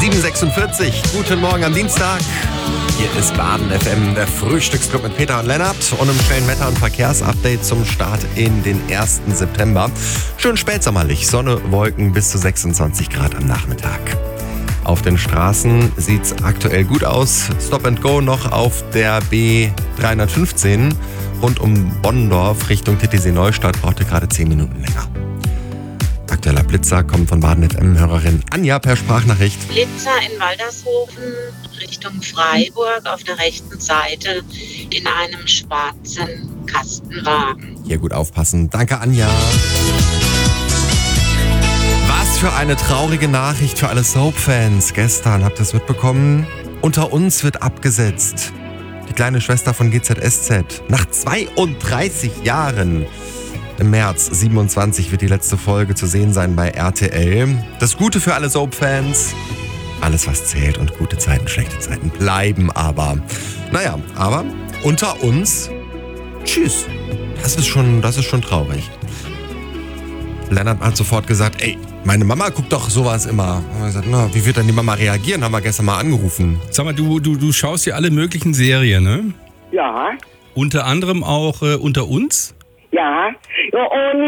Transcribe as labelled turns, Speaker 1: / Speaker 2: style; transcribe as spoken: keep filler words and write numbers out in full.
Speaker 1: sieben Uhr sechsundvierzig. Guten Morgen am Dienstag. Hier ist Baden F M, der Frühstücksclub mit Peter und Lennart und im schnellen Wetter- und Verkehrsupdate zum Start in den ersten September. Schön spätsommerlich, Sonne, Wolken bis zu sechsundzwanzig Grad am Nachmittag. Auf den Straßen sieht's aktuell gut aus. Stop and Go noch auf der B dreihundertfünfzehn rund um Bonndorf Richtung Titisee-Neustadt, brauchte gerade zehn Minuten länger. Aktueller Blitzer kommt von Baden F M-Hörerin Anja per Sprachnachricht.
Speaker 2: Blitzer in Waldershofen Richtung Freiburg auf der rechten Seite in einem schwarzen Kastenwagen.
Speaker 1: Hier gut aufpassen. Danke, Anja. Was für eine traurige Nachricht für alle Soap-Fans. Gestern, habt ihr es mitbekommen? Unter uns wird abgesetzt. Die kleine Schwester von G Z S Z. Nach zweiunddreißig Jahren. Im März siebenundzwanzig wird die letzte Folge zu sehen sein bei R T L. Das Gute für alle Soap-Fans. Alles, was zählt, und gute Zeiten, schlechte Zeiten bleiben aber. Naja, aber unter uns, tschüss. Das ist schon, das ist schon traurig. Lennart hat sofort gesagt, ey, meine Mama guckt doch sowas immer. Haben wir gesagt, na, wie wird denn die Mama reagieren? Haben wir gestern mal angerufen.
Speaker 3: Sag mal, du, du, du schaust ja alle möglichen Serien, ne?
Speaker 4: Ja.
Speaker 3: Unter anderem auch äh, Unter uns?
Speaker 4: Ja. Ja, und